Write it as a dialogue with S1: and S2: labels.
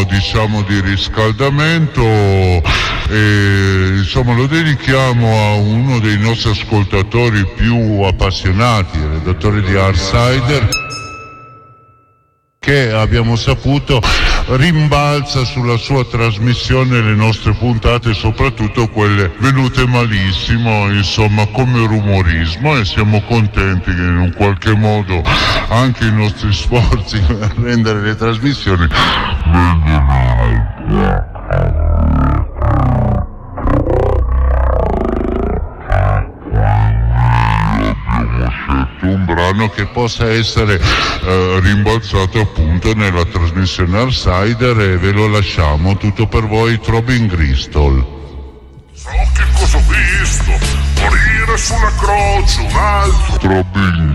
S1: diciamo di riscaldamento, e insomma lo dedichiamo a uno dei nostri ascoltatori più appassionati, il redattore di Artsider, che abbiamo saputo rimbalza sulla sua trasmissione le nostre puntate, soprattutto quelle venute malissimo, insomma, come rumorismo, e siamo contenti che in un qualche modo anche i nostri sforzi per rendere le trasmissioni un brano che possa essere rimbalzato appunto nella trasmissione Artsider, e ve lo lasciamo tutto per voi, Throbbing Gristle.
S2: So che cosa ho visto, morire sulla croce un altro
S1: Throbbing